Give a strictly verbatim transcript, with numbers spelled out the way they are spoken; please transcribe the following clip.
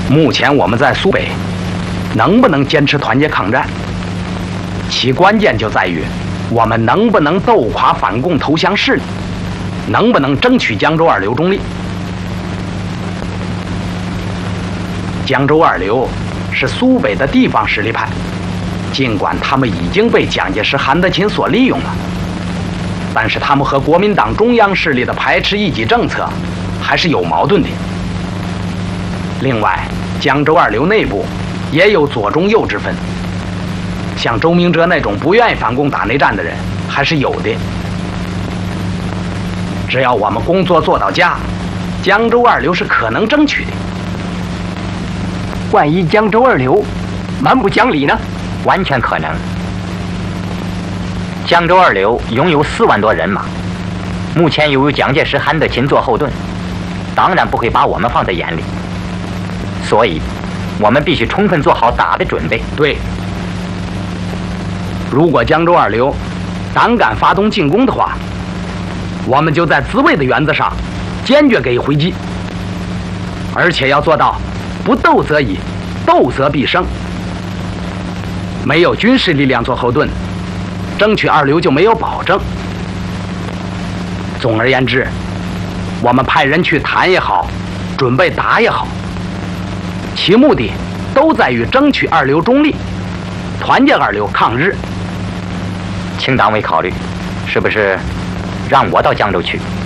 目前我们在苏北，能不能坚持团结抗战，其关键就在于我们能不能斗垮反共投降势力，能不能争取江州二流中立。江州二流是苏北的地方实力派，尽管他们已经被蒋介石、韩德勤所利用了，但是他们和国民党中央势力的排斥异己政策还是有矛盾的。另外，江州二流内部也有左中右之分，像周明哲那种不愿意反共打内战的人还是有的。只要我们工作做到家，江州二流是可能争取的。 万一江州二流蛮不讲理呢？ 完全可能。江州二流拥有四万多人马，目前又有蒋介石、韩德勤做后盾，当然不会把我们放在眼里。所以，我们必须充分做好打的准备。 对，如果江州二流胆敢发动进攻的话，我们就在自卫的原则上坚决给予回击，而且要做到不斗则已，斗则必胜。没有军事力量做后盾，争取二流就没有保证。总而言之，我们派人去谈也好，准备打也好，其目的都在于争取二流中立，团结二流抗日。 请党委考虑，是不是让我到江州去？